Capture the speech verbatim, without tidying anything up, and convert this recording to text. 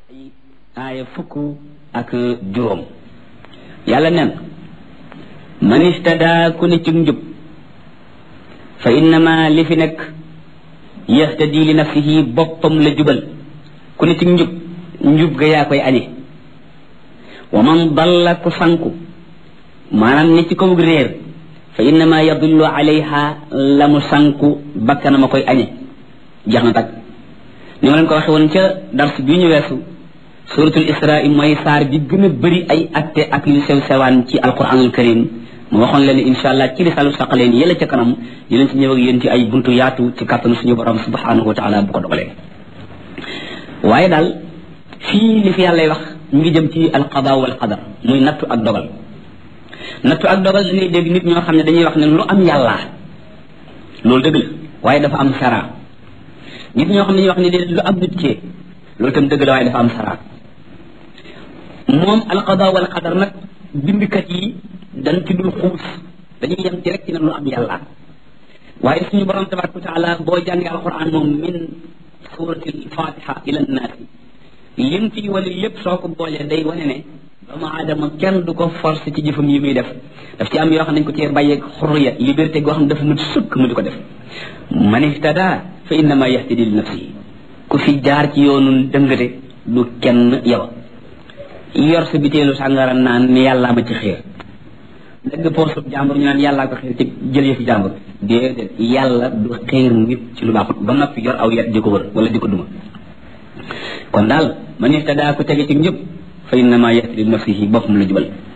aaya fukk ak juróom yàlla nen man istada ku ne ci njub fa innama li fi nekk yahtadi li nafsihi boppam la jubal ku ne ci njub njub ga yaa koy añe wa man dalla ku sanku maanaam ne ci kaw réer fa innama yadullu alayha la mu sanku bakkanama koy añe jeex na tag ni ma leen ko waxe woon ca dars bi ñu weesu suratul isra mooy saar bi gën a bëri ay atte ak yu sew sewaan ci alquranul karim mu waxoon leen insha allah ci risaalu saqaleen yëla ca kanam dinañ ci ñëw ak yéen ci ay buntu yaatu ci kàttanu suñu borom subhanahu wa taala bu ko dogalee waaye daal fii li fi yàllay wax ñu ngi jëm ci alqada wal qadar muy nattu ak dogal nattu ak dogal dañuy dégg nit ñoo xam ne dañuy wax ne lu am yàlla loolu dëgg la waaye dafa am sara nit ñoo xam ne dañuy wax ne lu am nit kee loolu tam dëgg la waaye dafa am sara moom alqada wal qadar nag bindkat yi dañ ci dul xuus dañuy yem ci rek ci ne lu am yàlla waaye suñu borom tabaraka wa taala boo jàngee alquran moom min suratil fatiha ila nnaasi lim ci wala lépp soo ko boolee day wane ne doomu aadama kenn du ko force ci jëfam yi muy def daf ci am yoo xam ne dañ ko cee bàyyeeg xurriya liberté goo xam ne dafa mën sukk mu di ko def man ihtada fa innama yahtadi li nafsihi ku fi jaar ci yoonu dëngate du kenn yow yor sa biteelu sàngara naan ni yàllaa ma ci xiir dëgg poosub jàmbur ñu naan yàllaa ko xiir ci jël yëfi jàmbur déedéet yàlla du xiir nit ci lu baaxut ba noppi yor aw yet di ko wër wala di ko duma kon daal man ihtada ku tege ci njub fa innama yahtadi li nafsihi boppam la jubal